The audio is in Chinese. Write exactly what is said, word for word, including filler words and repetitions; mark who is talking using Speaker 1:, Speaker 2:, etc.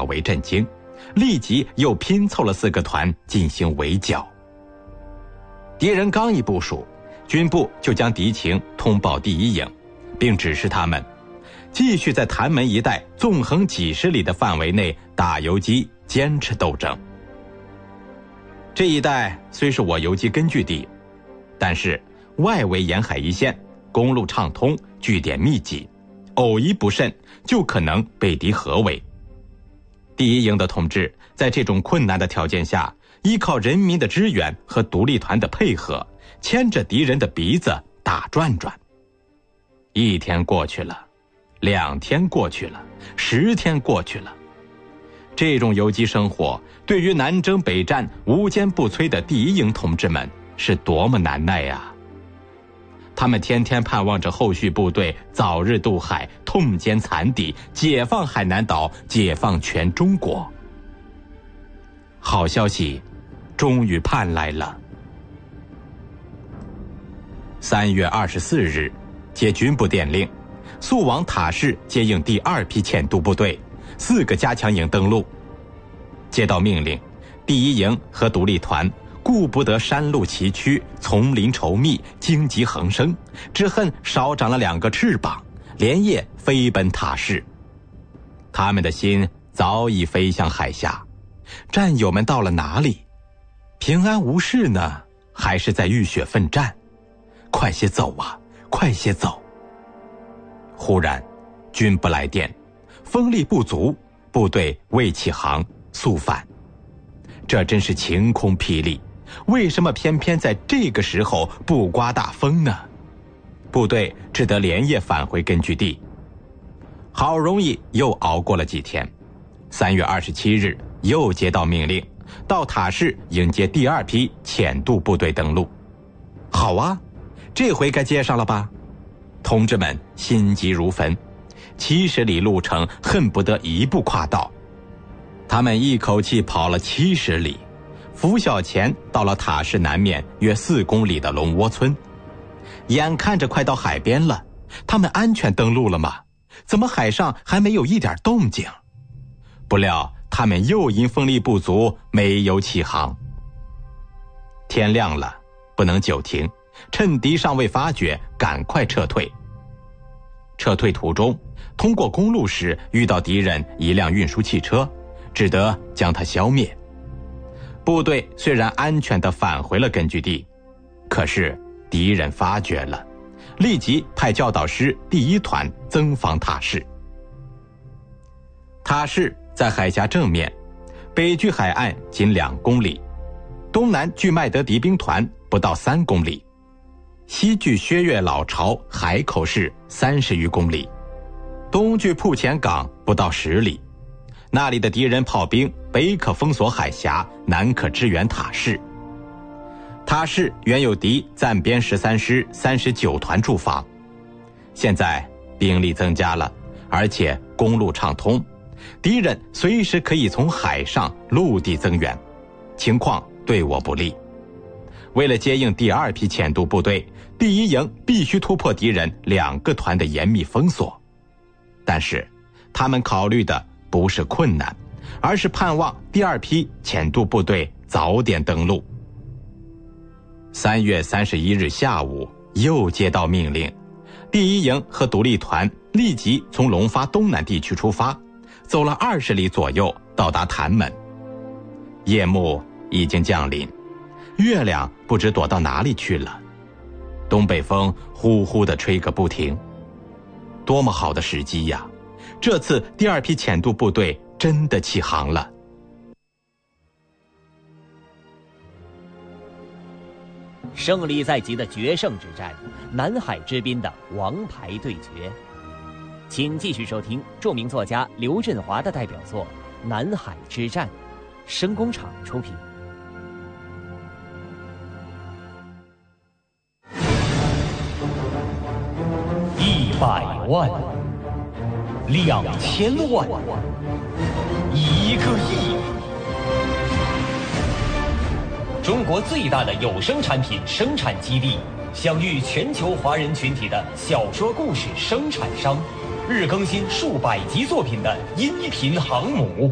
Speaker 1: 为震惊，立即又拼凑了四个团进行围剿。敌人刚一部署，军部就将敌情通报第一营，并指示他们继续在潭门一带纵横几十里的范围内打游击，坚持斗争。这一带虽是我游击根据地，但是外围沿海一线，公路畅通，据点密集，偶一不慎就可能被敌合围。第一营的同志在这种困难的条件下，依靠人民的支援和独立团的配合，牵着敌人的鼻子打转转。一天过去了，两天过去了，十天过去了。这种游击生活对于南征北战无坚不摧的第一营同志们是多么难耐呀！他们天天盼望着后续部队早日渡海，痛歼残敌，解放海南岛，解放全中国。好消息终于盼来了。三月二十四日，接军部电令，速往塔市接应第二批遣渡部队，四个加强营登陆。接到命令，第一营和独立团顾不得山路崎岖，丛林稠密，荆棘横生，只恨少长了两个翅膀，连夜飞奔塔市。他们的心早已飞向海峡。战友们到了哪里？平安无事呢，还是在浴血奋战？快些走啊，快些走！忽然，军部来电，风力不足，部队未起航，速返。这真是晴空霹雳，为什么偏偏在这个时候不刮大风呢？部队只得连夜返回根据地。好容易又熬过了几天，三月二十七日又接到命令，到塔市迎接第二批遣渡部队登陆。好啊，这回该接上了吧？同志们心急如焚，七十里路程恨不得一步跨到。他们一口气跑了七十里，拂晓前到了塔市南面约四公里的龙窝村。眼看着快到海边了，他们安全登陆了吗？怎么海上还没有一点动静？不料他们又因风力不足，没有起航。天亮了，不能久停，趁敌尚未发觉，赶快撤退。撤退途中，通过公路时遇到敌人一辆运输汽车，只得将它消灭。部队虽然安全地返回了根据地，可是敌人发觉了，立即派教导师第一团增防塔市。塔市在海峡正面，北距海岸仅两公里，东南距麦德敌兵团不到三公里，西距薛岳老巢海口市三十余公里，东距铺前港不到十里。那里的敌人炮兵北可封锁海峡，南可支援塔市。塔市原有敌暂编十三师三十九团驻防，现在兵力增加了，而且公路畅通，敌人随时可以从海上陆地增援，情况对我不利。为了接应第二批遣渡部队，第一营必须突破敌人两个团的严密封锁。但是他们考虑的不是困难，而是盼望第二批遣渡部队早点登陆。三月三十一日下午，又接到命令，第一营和独立团立即从龙发东南地区出发，走了二十里左右，到达潭门。夜幕已经降临，月亮不知躲到哪里去了，东北风呼呼地吹个不停。多么好的时机呀！这次第二批遣渡部队真的起航了。
Speaker 2: 胜利在即的决胜之战，南海之滨的王牌对决。请继续收听著名作家刘振华的代表作《南海之战》，声工厂出品。
Speaker 3: 一百万，两千万，一个亿。中国最大的有声产品生产基地，享誉全球华人群体的小说故事生产商，日更新数百集作品的音频航母。